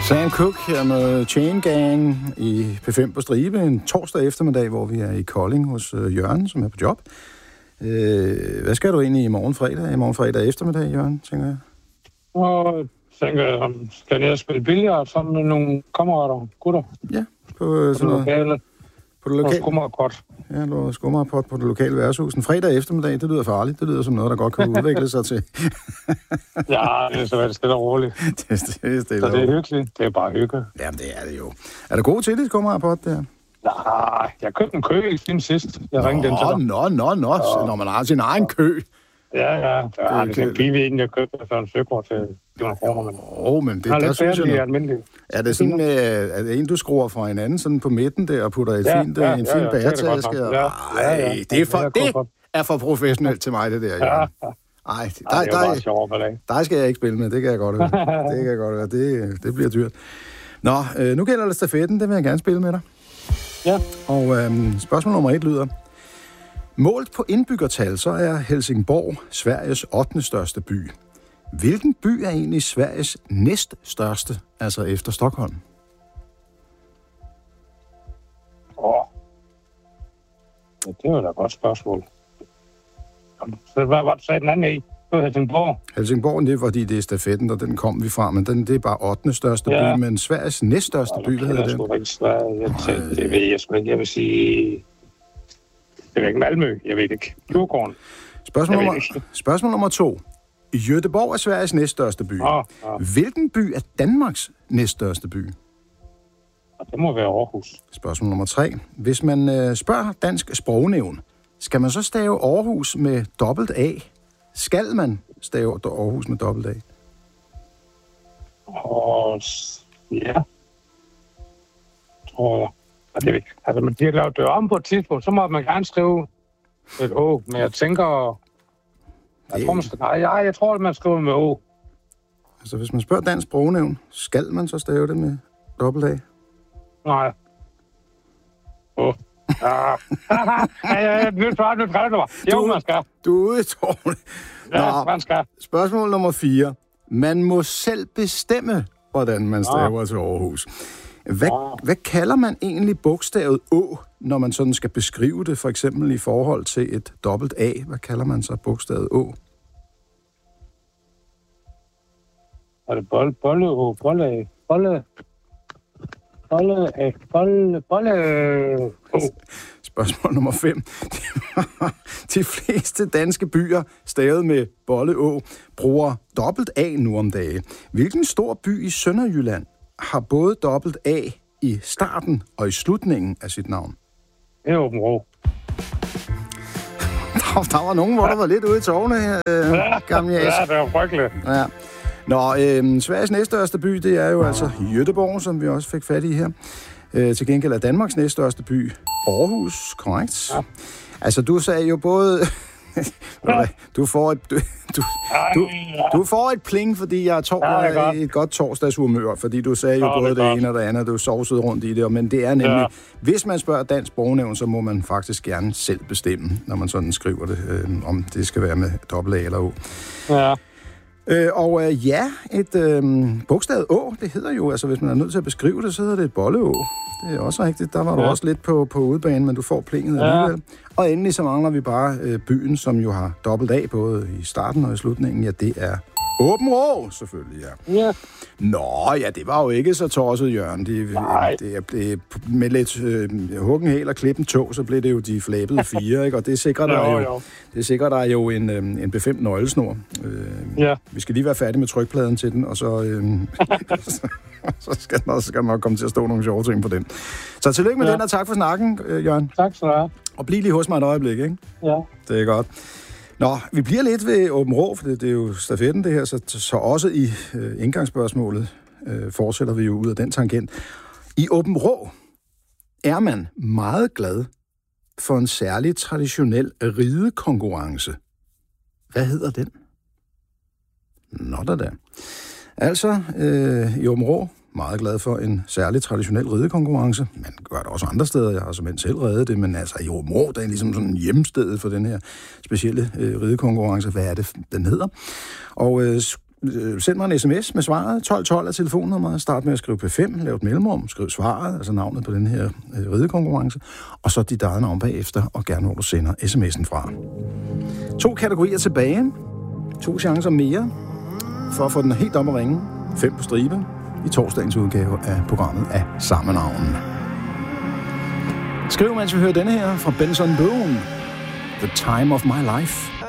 Sam Cooke her med Chain Gang i P5 på stribe en torsdag eftermiddag, hvor vi er i Kolding hos Jørgen, som er på job. Hvad skal du egentlig i morgen fredag? I morgen fredag eftermiddag, Jørgen, tænker jeg? Og tænker jeg, om skal jeg spille billard sammen med nogle kammerater, gutter? Ja, på sådan noget. På det lokale. Skummerpot. Ja, noget skummerpot på det lokale værtshus. En fredag eftermiddag, det lyder farligt. Det lyder som noget, der godt kan udvikle sig til. Ja, det er så det stille og roligt. Det er stille. Så det er hyggeligt. Det er bare hygge. Jamen, det er det jo. Er du god til det, skummerpot, der? Nej, jeg købte en kø i sidst. Jeg ringede den til dig. Når man har sin egen kø. Ja. Det er en billig en, jeg købte for en søkort til 400 kroner. Men det der synes jeg er det sådan, er det en, du skruer fra hinanden sådan på midten der og putter en fin bæretaske? Nej, det er for professionelt til mig, det der. Ja. Ej, det er bare sjovt for dig. Der skal jeg ikke spille med, det kan jeg godt høre. Det bliver dyrt. Nå, nu gælder det stafetten, det vil jeg gerne spille med dig. Ja. Og spørgsmål nummer 1 lyder: målt på indbyggertal, så er Helsingborg Sveriges 8. største by. Hvilken by er egentlig Sveriges næststørste, altså efter Stockholm? Ja, det var da et godt spørgsmål. Så hvad var det så den anden i? Det var Helsingborg. Helsingborg, det er fordi, det er stafetten, og den kom vi fra, men det er bare 8. største by, men Sveriges næststørste by, hvad hedder den? Det ved jeg sgu ikke. Jeg vil sige... Det er ikke Malmø, jeg ved ikke. Djurgården. Spørgsmål nummer 2. Göteborg er Sveriges næststørste by. Hvilken by er Danmarks næststørste by? Det må være Aarhus. Spørgsmål nummer 3. Hvis man spørger Dansk Sprognævn, skal man så stave Aarhus med dobbelt A? Skal man stave Aarhus med dobbelt A? Ja. Tror jeg. Altså, man har lavet det om på et tidspunkt, så må man gerne skrive et Å, men jeg tænker... Jeg tror, at man skriver med Å. Altså, hvis man spørger Dansk Sprognævn, skal man så stave det med dobbelt A? Nej. Nu træder du mig. Jo, man skal. Du er ude i tårnet. Ja, man skal. Spørgsmål nummer 4. Man må selv bestemme, hvordan man staver til Aarhus. Hvad kalder man egentlig bogstavet Å, når man sådan skal beskrive det, for eksempel i forhold til et dobbelt A? Hvad kalder man så bogstavet Å? Er det bolle? Spørgsmål nummer 5. De fleste danske byer, stavet med bolle Å, bruger dobbelt A nu om dage. Hvilken stor by i Sønderjylland har både dobbelt A i starten og i slutningen af sit navn? Det er Aabenraa. Der var nogen, hvor der var lidt ude i tårne her, gamle jæs. Ja, det var frygteligt. Ja. Nå, Sveriges næststørste by, det er jo altså Göteborg, som vi også fik fat i her. Til gengæld er Danmarks næststørste by Aarhus, korrekt? Ja. Altså, du sagde jo både... Du får et pling, fordi jeg er et godt torsdagshumør, fordi du sagde jo både det ene og det andet, du sovsede rundt i det, men det er nemlig, hvis man spørger Dansk Sprognævn, så må man faktisk gerne selv bestemme, når man sådan skriver det, om det skal være med dobbelt A eller Å. Ja. Et bogstavet Å, det hedder jo, altså hvis man er nødt til at beskrive det, så hedder det et bolleå. Det er også rigtigt. Der var du også lidt på udebanen, men du får plinget alligevel. Og endelig så mangler vi bare byen, som jo har dobbelt A, både i starten og i slutningen. Ja, det er Aabenraa, selvfølgelig, ja. Nå, ja, det var jo ikke så tosset, Jørgen. Det med lidt huggen hæl og klippen tog, så blev det jo de flabede 4, ikke? Og det sikrer dig jo en befemt nøglesnor. Vi skal lige være færdige med trykpladen til den, og så, så skal der nok komme til at stå nogle sjove ting på den. Så tillykke med den, og tak for snakken, Jørgen. Tak skal du have. Og bliv lige hos mig et øjeblik, ikke? Ja. Det er godt. Nå, vi bliver lidt ved Aabenraa, for det er jo stafetten det her, så også i indgangsspørgsmålet fortsætter vi jo ud af den tangent. I Aabenraa er man meget glad for en særlig traditionel ridekonkurrence. Hvad hedder den? Nå da. Altså, i Aabenraa meget glad for en særlig traditionel ridekonkurrence. Man gør det også andre steder. Jeg har simpelthen selv reddet det, men altså i Aabenraa, der er ligesom sådan hjemstedet for den her specielle ridekonkurrence. Hvad er det, den hedder? Og send mig en sms med svaret. 1212 er telefonnummeret. Start med at skrive P5, lav et mellemrum, skriv svaret, altså navnet på den her ridekonkurrence, og så dit eget navn bagefter, og gerne hvor du sender sms'en fra. 2 kategorier tilbage. 2 chancer mere for at få den helt op at ringe. 5 på stribe i torsdagens udgave af programmet af samme navn. Skriv, mens vi hører denne her fra Benson Boone. The Time of My Life.